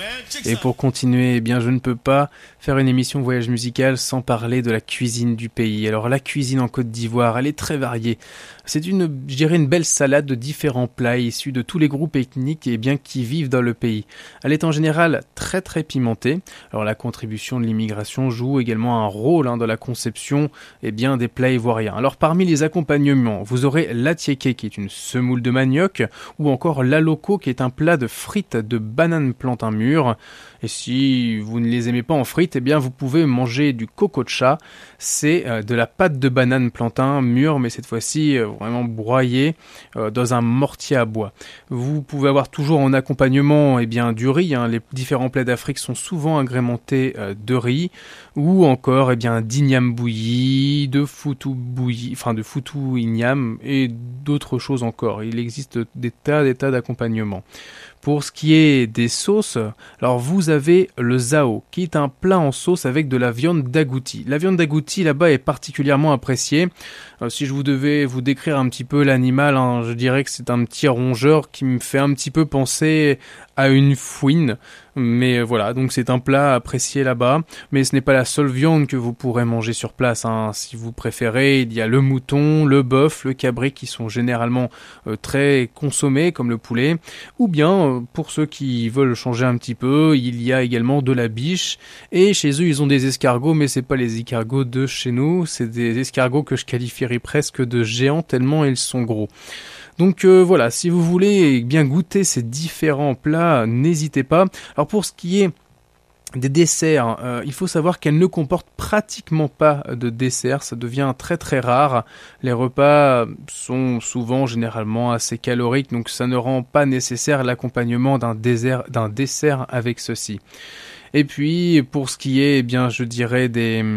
Et pour continuer, eh bien, je ne peux pas faire une émission voyage musical sans parler de la cuisine du pays. Alors, la cuisine en Côte d'Ivoire, elle est très variée. C'est je dirais, une belle salade de différents plats issus de tous les groupes ethniques et bien qui vivent dans le pays. Elle est en général très très pimentée. Alors, la contribution de l'immigration joue également un rôle dans la conception bien des plats ivoiriens. Alors, parmi les accompagnements, vous aurez l'atiéké qui est une semoule de manioc ou encore l'aloko qui est un plat de frites de bananes plantain mûr. Et si vous ne les aimez pas en frites, eh bien vous pouvez manger du kokocha. C'est de la pâte de banane plantain mûre, mais cette fois-ci vraiment broyée dans un mortier à bois. Vous pouvez avoir toujours en accompagnement du riz. Les différents plats d'Afrique sont souvent agrémentés de riz ou encore d'igname bouilli, de foutou bouilli, de foutou igname et d'autres choses encore. Il existe des tas d'accompagnements. Pour ce qui est des sauces, alors vous avez le zao, qui est un plat en sauce avec de la viande d'agouti. La viande d'agouti là-bas est particulièrement appréciée. Si je devais vous décrire un petit peu l'animal, je dirais que c'est un petit rongeur qui me fait un petit peu penser à une fouine. Mais voilà, donc c'est un plat apprécié là-bas. Mais ce n'est pas la seule viande que vous pourrez manger sur place. Si vous préférez, il y a le mouton, le bœuf, le cabri qui sont généralement très consommés, comme le poulet. Ou bien, pour ceux qui veulent changer un petit peu, il y a également de la biche. Et chez eux, ils ont des escargots, mais c'est pas les escargots de chez nous. C'est des escargots que je qualifierais presque de géants tellement ils sont gros. Donc voilà, si vous voulez bien goûter ces différents plats, n'hésitez pas. Alors pour ce qui est des desserts, il faut savoir qu'elles ne comportent pratiquement pas de desserts, ça devient très très rare. Les repas sont souvent généralement assez caloriques, donc ça ne rend pas nécessaire l'accompagnement d'un dessert avec ceci. Et puis pour ce qui est, je dirais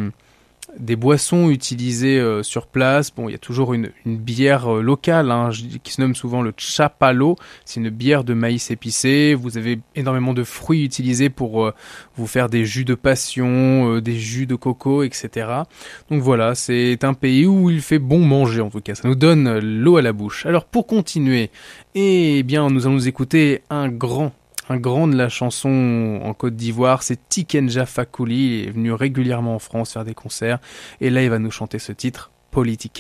des boissons utilisées sur place. Bon, il y a toujours une bière locale qui se nomme souvent le chapalo. C'est une bière de maïs épicé. Vous avez énormément de fruits utilisés pour vous faire des jus de passion, des jus de coco, etc. Donc voilà, c'est un pays où il fait bon manger en tout cas. Ça nous donne l'eau à la bouche. Alors pour continuer, nous allons nous écouter un grand de la chanson en Côte d'Ivoire, c'est Tikenja Fakoly. Il est venu régulièrement en France faire des concerts et là il va nous chanter ce titre, Politique.